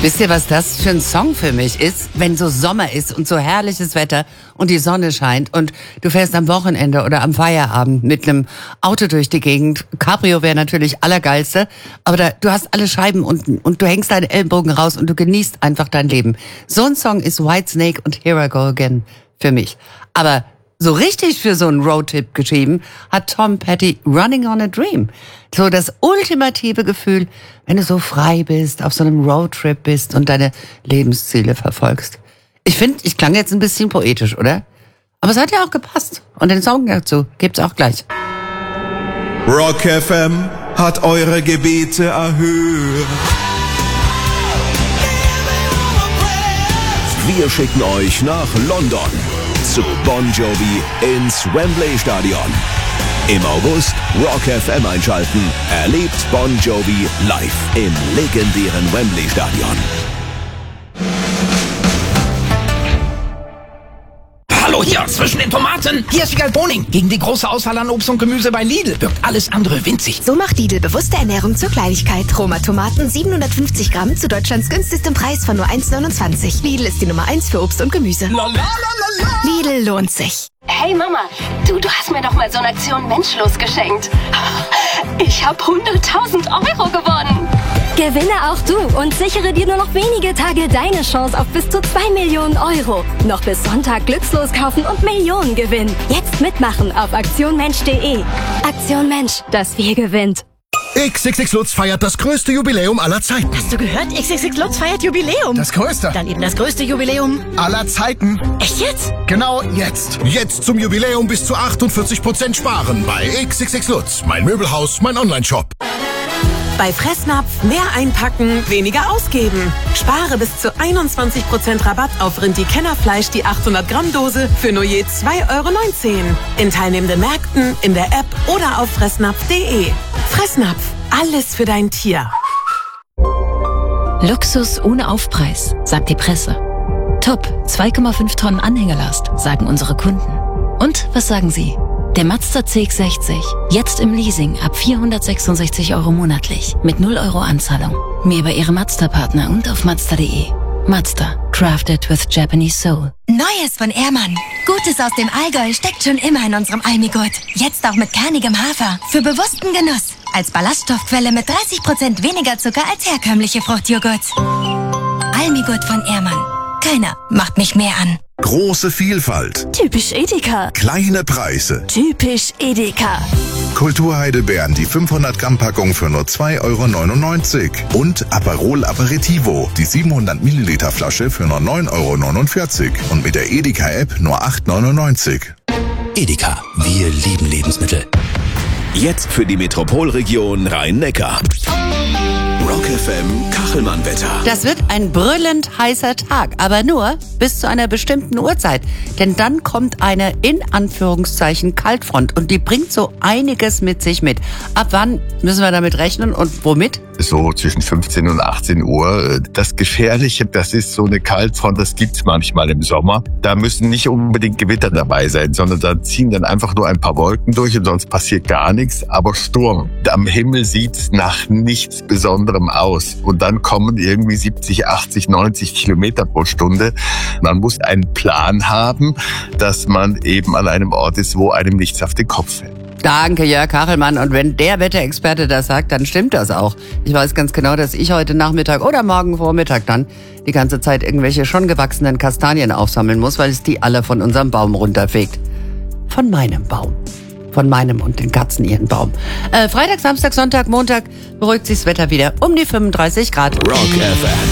Wisst ihr, was das für ein Song für mich ist? Wenn so Sommer ist und so herrliches Wetter und die Sonne scheint und du fährst am Wochenende oder am Feierabend mit einem Auto durch die Gegend. Cabrio wäre natürlich allergeilste, aber du hast alle Scheiben unten und du hängst deine Ellenbogen raus und du genießt einfach dein Leben. So ein Song ist Whitesnake und Here I Go Again für mich. Aber so richtig für so einen Roadtrip geschrieben hat Tom Petty Running on a Dream. So das ultimative Gefühl, wenn du so frei bist, auf so einem Roadtrip bist und deine Lebensziele verfolgst. Ich finde, ich klang jetzt ein bisschen poetisch, oder? Aber es hat ja auch gepasst. Und den Song dazu gibt's auch gleich. Rock FM hat eure Gebete erhört. Wir schicken euch nach London zu Bon Jovi ins Wembley Stadion. Im August Rock FM einschalten. Erlebt Bon Jovi live im legendären Wembley Stadion. Hallo hier, zwischen den Tomaten. Hier ist Wiegald Boning. Gegen die große Auswahl an Obst und Gemüse bei Lidl wirkt alles andere winzig. So macht Lidl bewusste Ernährung zur Kleinigkeit. Roma Tomaten 750 Gramm zu Deutschlands günstigstem Preis von nur 1,29. Lidl ist die Nummer 1 für Obst und Gemüse. Lidl lohnt sich. Hey Mama, du hast mir doch mal so eine Aktion Menschlos geschenkt. Ich habe 100.000 Euro gewonnen. Gewinne auch du und sichere dir nur noch wenige Tage deine Chance auf bis zu 2 Millionen Euro. Noch bis Sonntag glückslos kaufen und Millionen gewinnen. Jetzt mitmachen auf aktionmensch.de. Aktion Mensch, das Wir gewinnt. XXX Lutz feiert das größte Jubiläum aller Zeiten. Hast du gehört? XXX Lutz feiert Jubiläum. Das größte. Dann eben das größte Jubiläum aller Zeiten. Echt jetzt? Genau jetzt. Jetzt zum Jubiläum bis zu 48% sparen bei XXX Lutz. Mein Möbelhaus, mein Onlineshop. Bei Fressnapf mehr einpacken, weniger ausgeben. Spare bis zu 21% Rabatt auf Rindi-Kennerfleisch, die 800 Gramm Dose für nur je 2,19 €. In teilnehmenden Märkten, in der App oder auf fressnapf.de. Fressnapf, alles für dein Tier. Luxus ohne Aufpreis, sagt die Presse. Top, 2,5 Tonnen Anhängelast, sagen unsere Kunden. Und was sagen Sie? Der Mazda CX-60, jetzt im Leasing ab 466 € monatlich, mit 0 € Anzahlung. Mehr über Ihre Mazda-Partner und auf Mazda.de. Mazda, crafted with Japanese soul. Neues von Ehrmann. Gutes aus dem Allgäu steckt schon immer in unserem Almigurt. Jetzt auch mit kernigem Hafer. Für bewussten Genuss. Als Ballaststoffquelle mit 30% weniger Zucker als herkömmliche Fruchtjoghurt. Almigurt von Ehrmann. Keiner macht mich mehr an. Große Vielfalt. Typisch Edeka. Kleine Preise. Typisch Edeka. Kulturheidelbeeren, die 500 Gramm Packung für nur 2,99 € und Aperol Aperitivo, die 700 Milliliter Flasche für nur 9,49 € und mit der Edeka App nur 8,99 €. Edeka, wir lieben Lebensmittel. Jetzt für die Metropolregion Rhein-Neckar. Rock FM Kachelmann-Wetter. Das wird ein brüllend heißer Tag, aber nur bis zu einer bestimmten Uhrzeit. Denn dann kommt eine in Anführungszeichen Kaltfront und die bringt so einiges mit sich mit. Ab wann müssen wir damit rechnen und womit? So zwischen 15 und 18 Uhr. Das Gefährliche, das ist so eine Kaltfront, das gibt's manchmal im Sommer. Da müssen nicht unbedingt Gewitter dabei sein, sondern da ziehen dann einfach nur ein paar Wolken durch und sonst passiert gar nichts. Aber Sturm. Am Himmel sieht's nach nichts Besonderem aus. Und dann kommen irgendwie 70, 80, 90 Kilometer pro Stunde. Man muss einen Plan haben, dass man eben an einem Ort ist, wo einem nichts auf den Kopf fällt. Danke, Jörg Kachelmann. Und wenn der Wetterexperte das sagt, dann stimmt das auch. Ich weiß ganz genau, dass ich heute Nachmittag oder morgen Vormittag dann die ganze Zeit irgendwelche schon gewachsenen Kastanien aufsammeln muss, weil es die alle von unserem Baum runterfegt. Von meinem Baum. Von meinem und den Katzen ihren Baum. Freitag, Samstag, Sonntag, Montag beruhigt sich das Wetter wieder um die 35 Grad. Rock FM.